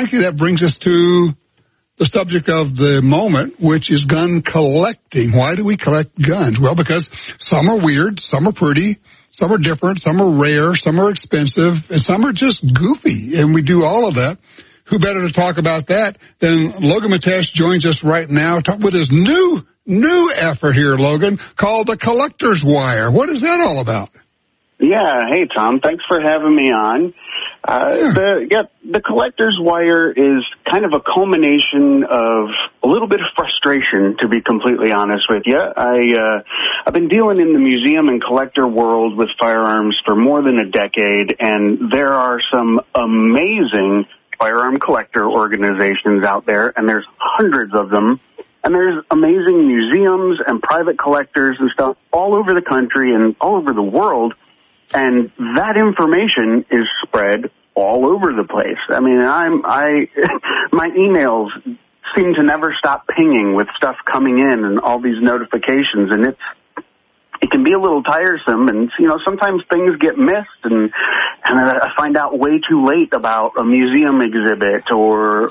frankly, that brings us to the subject of the moment, which is gun collecting. Why do we collect guns? Well, because some are weird, some are pretty, some are different, some are rare, some are expensive, and some are just goofy. And we do all of that. Who better to talk about that than Logan Matesh joins us right now with his new effort here, Logan, called The Collector's Wire. What is that all about? Yeah. Hey, Tom. Thanks for having me on. The Collector's Wire is kind of a culmination of a little bit of frustration, to be completely honest with you. I've been dealing in the museum and collector world with firearms for more than a decade, and there are some amazing firearm collector organizations out there, and there's hundreds of them. And there's amazing museums and private collectors and stuff all over the country and all over the world. And that information is spread all over the place. I mean, my emails seem to never stop pinging with stuff coming in and all these notifications, and it can be a little tiresome, and sometimes things get missed, and I find out way too late about a museum exhibit or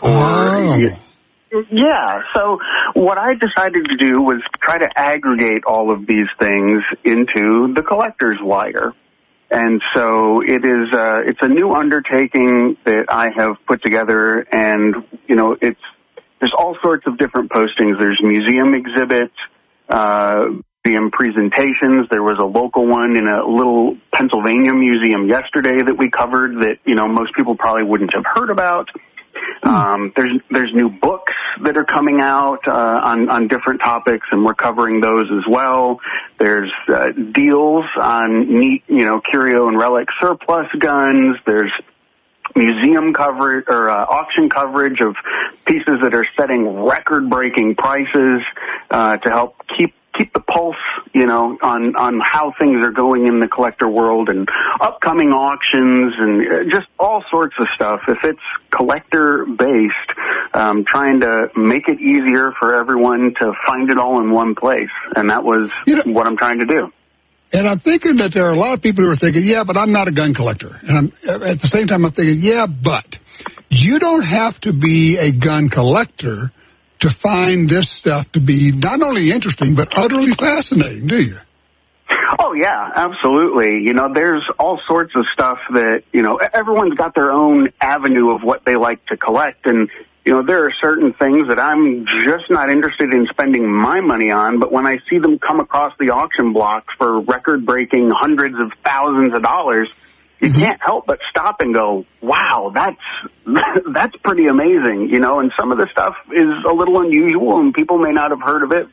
yeah. So what I decided to do was try to aggregate all of these things into the Collector's Wire. And so it's a new undertaking that I have put together, and there's all sorts of different postings. There's museum exhibits, museum presentations. There was a local one in a little Pennsylvania museum yesterday that we covered that most people probably wouldn't have heard about. There's new books that are coming out on different topics, and we're covering those as well. There's deals on neat, curio and relic surplus guns. There's museum coverage or auction coverage of pieces that are setting record-breaking prices to help keep the pulse, on how things are going in the collector world, and upcoming auctions and just all sorts of stuff. If it's collector-based, trying to make it easier for everyone to find it all in one place. And that was what I'm trying to do. And I'm thinking that there are a lot of people who are thinking, yeah, but I'm not a gun collector. And at the same time, I'm thinking, yeah, but you don't have to be a gun collector to find this stuff to be not only interesting, but utterly fascinating, do you? Oh, yeah, absolutely. There's all sorts of stuff that, everyone's got their own avenue of what they like to collect. And, there are certain things that I'm just not interested in spending my money on. But when I see them come across the auction block for record-breaking hundreds of thousands of dollars, you can't help but stop and go, wow, that's pretty amazing, and some of the stuff is a little unusual and people may not have heard of it.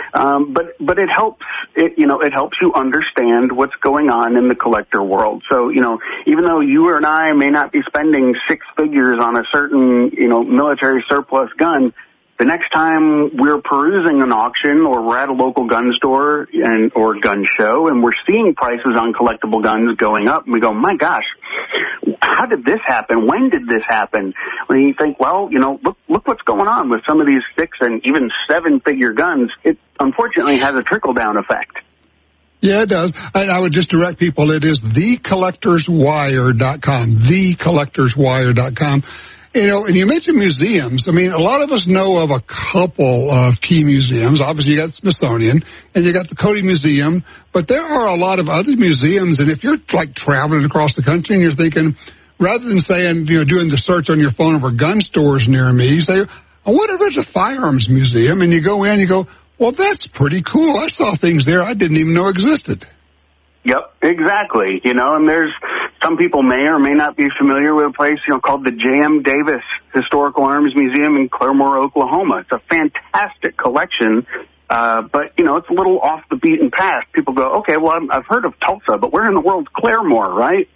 But it helps, it helps you understand what's going on in the collector world. So, even though you and I may not be spending six figures on a certain, military surplus gun, the next time we're perusing an auction or we're at a local gun store or gun show and we're seeing prices on collectible guns going up, and we go, my gosh, how did this happen? When did this happen? When you think, well, look what's going on with some of these 6 and even 7-figure guns. It unfortunately has a trickle-down effect. Yeah, it does. And I would just direct people, it is thecollectorswire.com, thecollectorswire.com. And you mentioned museums. I mean, a lot of us know of a couple of key museums. Obviously, you got Smithsonian, and you got the Cody Museum, but there are a lot of other museums. And if you're like traveling across the country and you're thinking, rather than saying, doing the search on your phone over gun stores near me, you say, I wonder if there's a firearms museum. And you go in, you go, well, that's pretty cool. I saw things there I didn't even know existed. Yep, exactly. And there's some people may or may not be familiar with a place, called the J.M. Davis Historical Arms Museum in Claremore, Oklahoma. It's a fantastic collection, but, it's a little off the beaten path. People go, okay, well, I've heard of Tulsa, but where in the world's Claremore, right?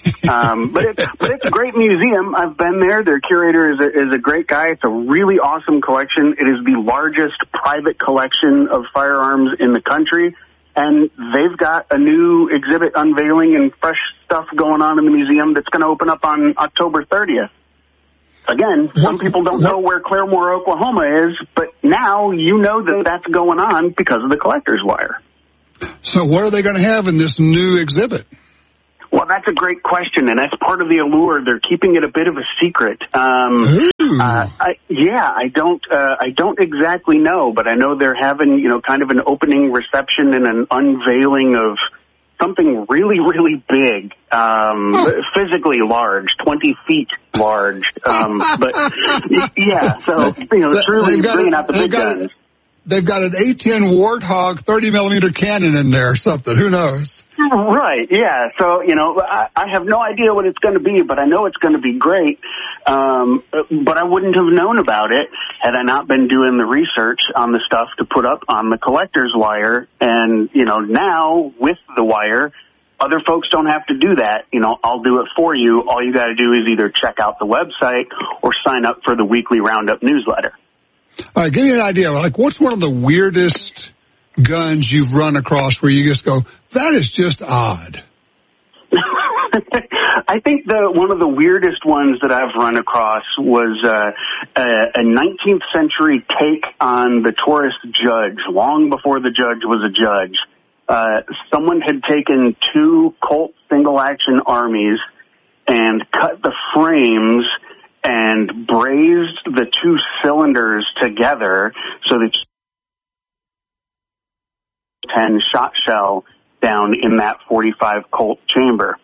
But it's a great museum. I've been there. Their curator is a great guy. It's a really awesome collection. It is the largest private collection of firearms in the country. And they've got a new exhibit unveiling and fresh stuff going on in the museum that's going to open up on October 30th. Again, some people don't know where Claremore, Oklahoma is, but now you know that that's going on because of the Collector's Wire. So what are they going to have in this new exhibit? Well, that's a great question, and that's part of the allure. They're keeping it a bit of a secret. I don't exactly know, but I know they're having, kind of an opening reception and an unveiling of something really, really big, physically large, 20 feet large. But yeah, so, it's really bringing out the big guns. They've got an A-10 Warthog 30-millimeter cannon in there or something. Who knows? Right, yeah. So, I have no idea what it's going to be, but I know it's going to be great. But I wouldn't have known about it had I not been doing the research on the stuff to put up on the Collector's Wire. And, now with the wire, other folks don't have to do that. I'll do it for you. All you got to do is either check out the website or sign up for the weekly Roundup newsletter. All right, give me an idea. Like, what's one of the weirdest guns you've run across where you just go, that is just odd? I think one of the weirdest ones that I've run across was a 19th century take on the Taurus Judge, long before the Judge was a judge. Someone had taken two Colt single-action armies and cut the frames and brazed the two cylinders together so that 10 shot shell down in that 45 Colt chamber.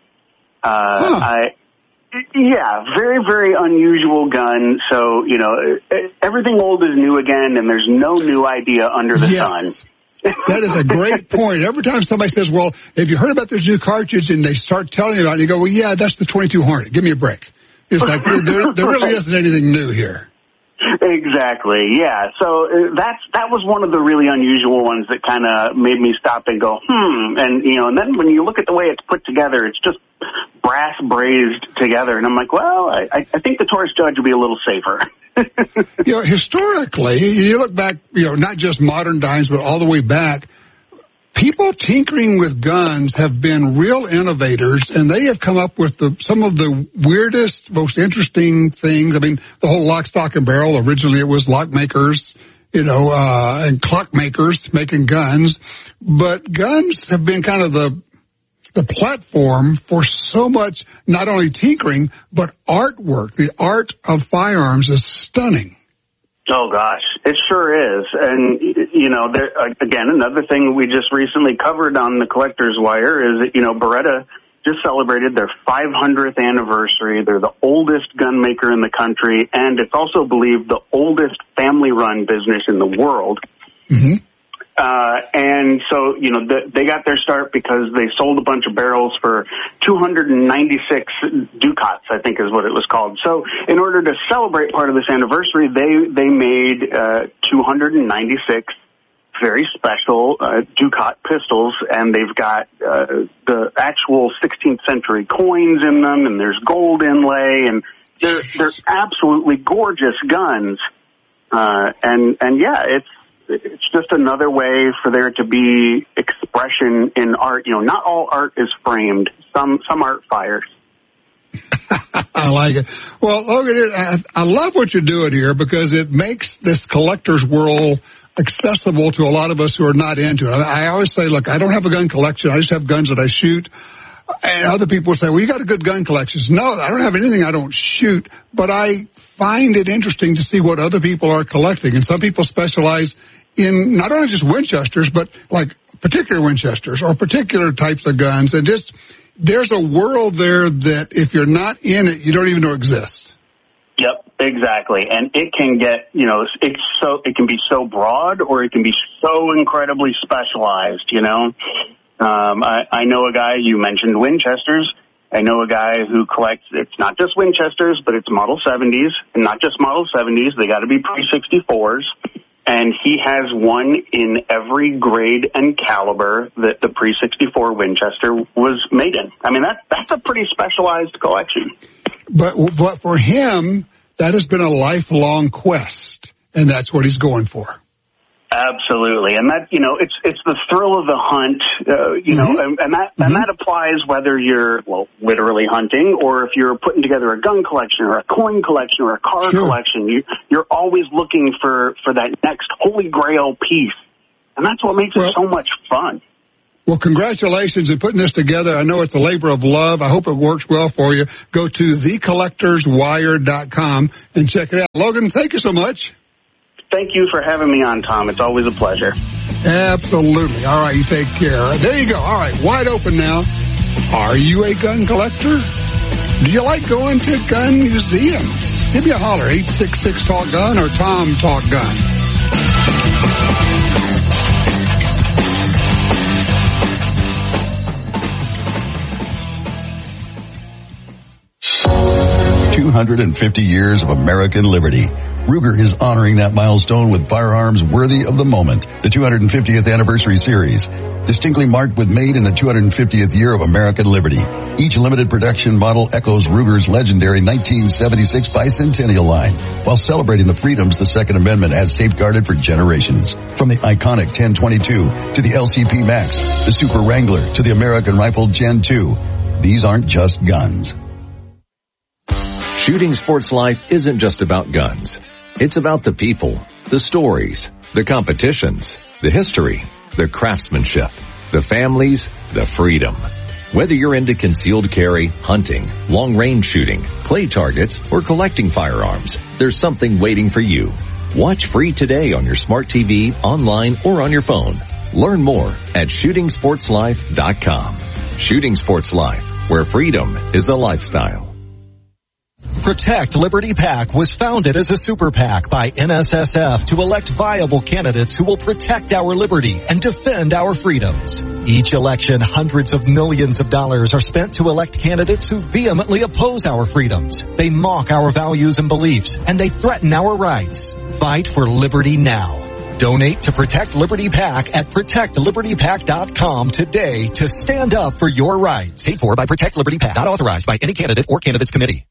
Very, very unusual gun. So, everything old is new again, and there's no new idea under the sun. That is a great point. Every time somebody says, well, have you heard about this new cartridge? And they start telling you about it, you go, well, yeah, that's the 22 Hornet. Give me a break. It's like there really isn't anything new here. Exactly, yeah. So that was one of the really unusual ones that kind of made me stop and go, and and then when you look at the way it's put together, it's just brass brazed together, and I'm like, well, I think the Taurus Judge would be a little safer. Historically, you look back, not just modern times, but all the way back, people tinkering with guns have been real innovators, and they have come up with some of the weirdest, most interesting things. I mean, the whole lock, stock, and barrel, originally it was lock makers, and clock makers making guns. But guns have been kind of the platform for so much, not only tinkering, but artwork. The art of firearms is stunning. Oh, gosh, it sure is. And, again, another thing we just recently covered on the Collector's Wire is that, Beretta just celebrated their 500th anniversary. They're the oldest gun maker in the country, and it's also believed the oldest family-run business in the world. Mm-hmm. And so, they got their start because they sold a bunch of barrels for 296 ducats, I think is what it was called. So in order to celebrate part of this anniversary, they made 296 very special Ducat pistols, and they've got the actual 16th century coins in them, and there's gold inlay, and they're absolutely gorgeous guns. It's just another way for there to be expression in art. Not all art is framed. Some art fires. I like it. Well, Logan, I love what you're doing here because it makes this collector's world accessible to a lot of us who are not into it. I always say, look, I don't have a gun collection. I just have guns that I shoot. And other people say, well, you got a good gun collection. No, I don't have anything I don't shoot, but I find it interesting to see what other people are collecting. And some people specialize in not only just Winchesters, but like particular Winchesters or particular types of guns. And just, there's a world there that if you're not in it, you don't even know exists. Yep, exactly. And it can get, it can be so broad or it can be so incredibly specialized, I know a guy, you mentioned Winchesters. I know a guy who collects, it's not just Winchesters, but it's Model 70s, and not just Model 70s, they got to be pre-64s. And he has one in every grade and caliber that the pre-64 Winchester was made in. I mean, that's a pretty specialized collection. But for him, that has been a lifelong quest, and that's what he's going for. Absolutely. And that, it's the thrill of the hunt, and that applies whether you're, literally hunting or if you're putting together a gun collection or a coin collection or a car collection. You're always looking for that next holy grail piece. And that's what makes it so much fun. Well, congratulations in putting this together. I know it's a labor of love. I hope it works well for you. Go to thecollectorswire.com and check it out. Logan, thank you so much. Thank you for having me on, Tom. It's always a pleasure. Absolutely. All right, you take care. There you go. All right, wide open now. Are you a gun collector? Do you like going to gun museums? Give me a holler, 866-TALK-GUN or Tom Talk Gun. 250 years of American liberty. Ruger is honoring that milestone with firearms worthy of the moment. The 250th Anniversary Series, distinctly marked with made in the 250th year of American liberty. Each limited production model echoes Ruger's legendary 1976 bicentennial line, while celebrating the freedoms the Second Amendment has safeguarded for generations. From the iconic 1022 to the LCP Max, the Super Wrangler to the American Rifle Gen 2. These aren't just guns. Shooting Sports Life isn't just about guns. It's about the people, the stories, the competitions, the history, the craftsmanship, the families, the freedom. Whether you're into concealed carry, hunting, long-range shooting, play targets, or collecting firearms, there's something waiting for you. Watch free today on your smart TV, online, or on your phone. Learn more at shootingsportslife.com. Shooting Sports Life, where freedom is a lifestyle. Protect Liberty PAC was founded as a super PAC by NSSF to elect viable candidates who will protect our liberty and defend our freedoms. Each election, hundreds of millions of dollars are spent to elect candidates who vehemently oppose our freedoms. They mock our values and beliefs, and they threaten our rights. Fight for liberty now. Donate to Protect Liberty PAC at ProtectLibertyPAC.com today to stand up for your rights. Paid for by Protect Liberty PAC. Not authorized by any candidate or candidates committee.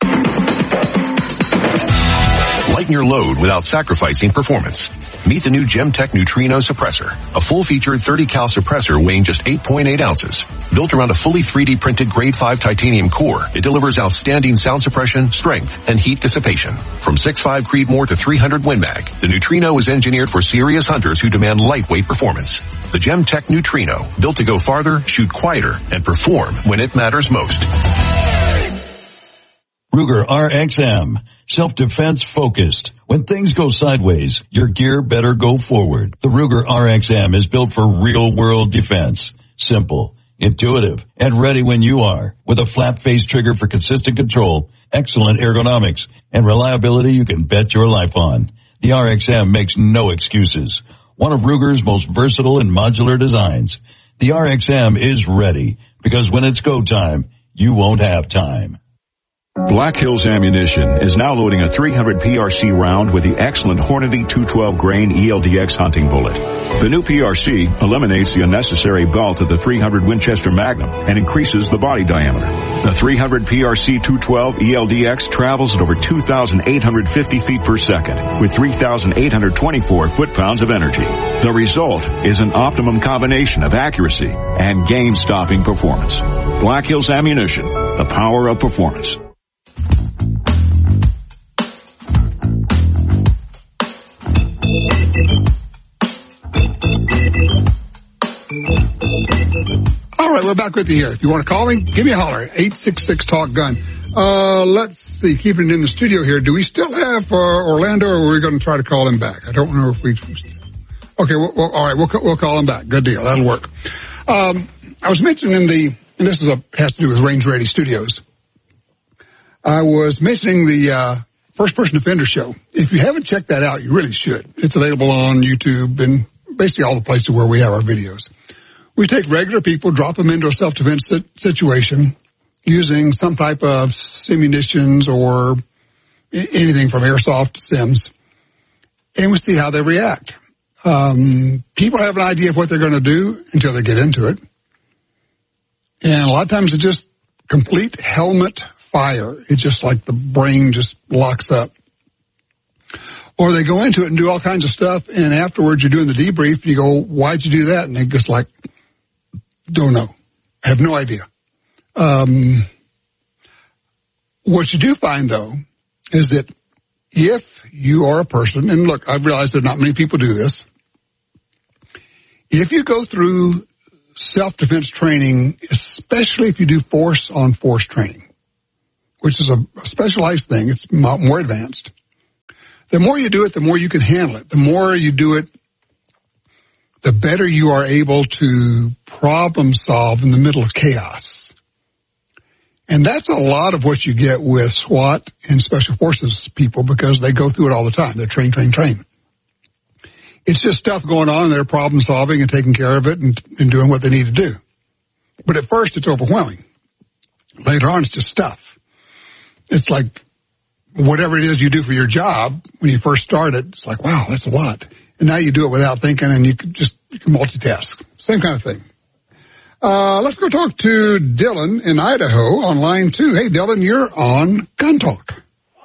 Lighten your load without sacrificing performance. Meet the new Gemtech Neutrino Suppressor, a full-featured 30-cal suppressor weighing just 8.8 ounces. Built around a fully 3D printed grade 5 titanium core, it delivers outstanding sound suppression, strength, and heat dissipation. From 6.5 Creedmoor to 300 Win Mag, the Neutrino is engineered for serious hunters who demand lightweight performance. The Gemtech Neutrino, built to go farther, shoot quieter, and perform when it matters most. Ruger RXM, self-defense focused. When things go sideways, your gear better go forward. The Ruger RXM is built for real-world defense. Simple, intuitive, and ready when you are. With a flat-face trigger for consistent control, excellent ergonomics, and reliability you can bet your life on. The RXM makes no excuses. One of Ruger's most versatile and modular designs. The RXM is ready, because when it's go time, you won't have time. Black Hills Ammunition is now loading a 300 PRC round with the excellent Hornady 212 grain ELDX hunting bullet. The new PRC eliminates the unnecessary belt of the 300 Winchester Magnum and increases the body diameter. The 300 PRC 212 ELDX travels at over 2,850 feet per second with 3,824 foot-pounds of energy. The result is an optimum combination of accuracy and game-stopping performance. Black Hills Ammunition, the power of performance. All right, we're back with you here. If you want to call me, give me a holler, 866-TALK-GUN. Let's see, keeping it in the studio here. Do we still have Orlando, or are we going to try to call him back? I don't know if we... Okay, well, all right, we'll call him back. Good deal. That'll work. I was mentioning and this has to do with Range Ready Studios. I was mentioning the First Person Defender show. If you haven't checked that out, you really should. It's available on YouTube and basically all the places where we have our videos. We take regular people, drop them into a self-defense situation using some type of simunitions or anything from airsoft to sims, and we see how they react. People have an idea of what they're going to do until they get into it. And a lot of times it's just complete helmet fire. It's just like the brain just locks up. Or they go into it and do all kinds of stuff, and afterwards you're doing the debrief, and you go, why'd you do that? And they just like, don't know. I have no idea. What you do find, though, is that if you are a person, and look, I've realized that not many people do this, if you go through self-defense training, especially if you do force-on-force training, which is a specialized thing. It's more advanced. The more you do it, the more you can handle it. The more you do it, the better you are able to problem solve in the middle of chaos. And that's a lot of what you get with SWAT and Special Forces people, because they go through it all the time. They're train. It's just stuff going on, and they're problem solving and taking care of it and doing what they need to do. But at first, it's overwhelming. Later on, it's just stuff. It's like whatever it is you do for your job, when you first start it, it's like, wow, that's a lot. And now you do it without thinking, and you can multitask. Same kind of thing. Let's go talk to Dylan in Idaho on line 2. Hey, Dylan, you're on Gun Talk.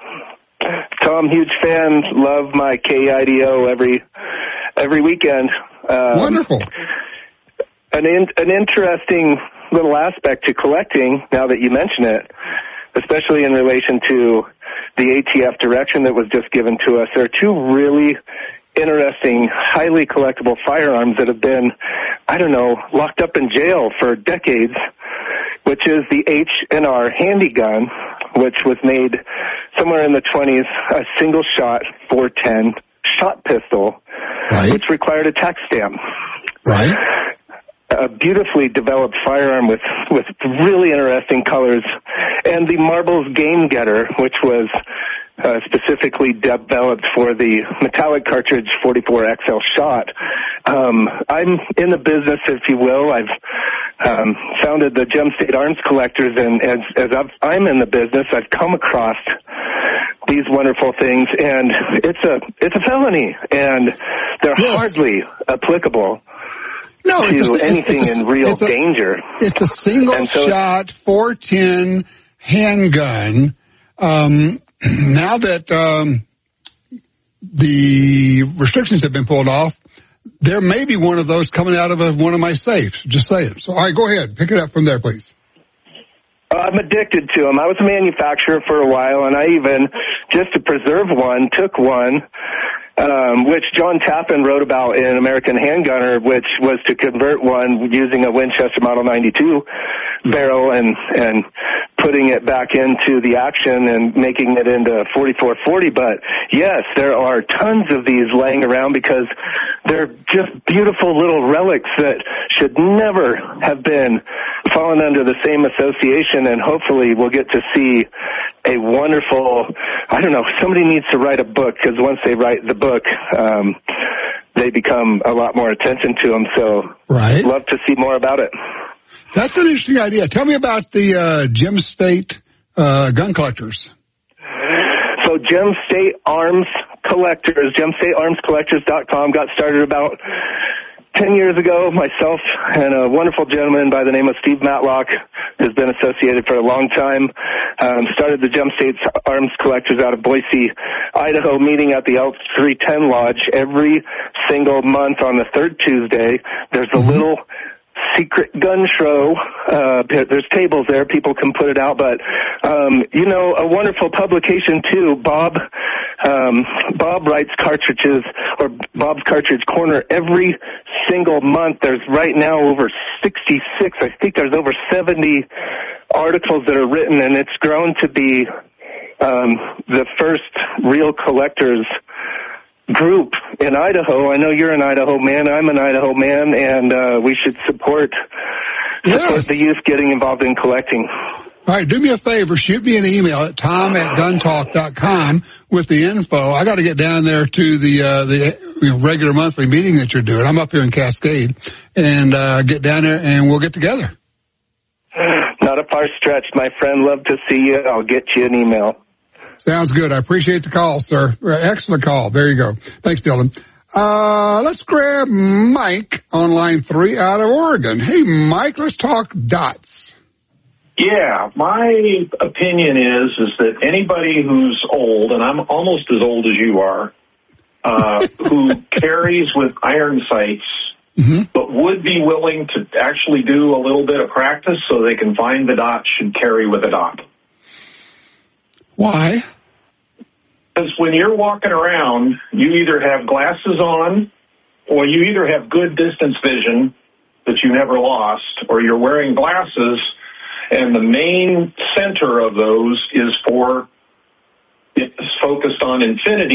Tom, huge fan. Love my KIDO every weekend. Wonderful. An interesting little aspect to collecting, now that you mention it, especially in relation to the ATF direction that was just given to us. There are two really interesting, highly collectible firearms that have been, locked up in jail for decades, which is the H&R Handygun, which was made somewhere in the 20s, a single-shot 410 shot pistol, right, which required a tax stamp. Right. A beautifully developed firearm with really interesting colors, and the Marbles Game Getter, which was specifically developed for the metallic cartridge 44XL shot. I'm in the business, if you will. I've founded the Gem State Arms Collectors, and as I'm in the business, I've come across these wonderful things, and it's a felony, and they're hardly applicable to anything in real danger. It's a single-shot 410 handgun. Now that the restrictions have been pulled off, there may be one of those coming out of one of my safes. Just saying. So, all right, go ahead. Pick it up from there, please. I'm addicted to them. I was a manufacturer for a while, and I even, just to preserve one, took one, which John Tappan wrote about in American Handgunner, which was to convert one using a Winchester Model 92 barrel and putting it back into the action and making it into 4440. But yes, there are tons of these laying around because they're just beautiful little relics that should never have been fallen under the same association, and hopefully we'll get to see a wonderful, somebody needs to write a book, because once they write the book, they become a lot more attention to them. So right. Love to see more about it. That's an interesting idea. Tell me about the Gem State gun collectors. So Gem State Arms Collectors, GemStateArmsCollectors.com, got started about 10 years ago. Myself and a wonderful gentleman by the name of Steve Matlock has been associated for a long time. Started the Gem State Arms Collectors out of Boise, Idaho, meeting at the Elk 310 Lodge every single month on the third Tuesday. There's a little secret gun show. There's tables there. People can put it out. But, a wonderful publication, too. Bob writes cartridges, or Bob's Cartridge Corner, every single month. There's right now over 66. I think there's over 70 articles that are written, and it's grown to be the first real collectors group in Idaho. I know you're an Idaho man. I'm an Idaho man, and we should support the youth getting involved in collecting. All right, do me a favor. Shoot me an email at tom@guntalk.com with the info. I got to get down there to the regular monthly meeting that you're doing. I'm up here in Cascade, and get down there, and we'll get together. Not a far stretch, my friend. Love to see you. I'll get you an email. Sounds good. I appreciate the call, sir. Excellent call. There you go. Thanks, Dylan. Let's grab Mike on line 3 out of Oregon. Hey, Mike, let's talk dots. Yeah, my opinion is that anybody who's old, and I'm almost as old as you are, who carries with iron sights, but would be willing to actually do a little bit of practice so they can find the dot, should carry with a dot. Why? Because when you're walking around, you either have glasses on, or you either have good distance vision, that you never lost, or you're wearing glasses and the main center of those is focused on infinity.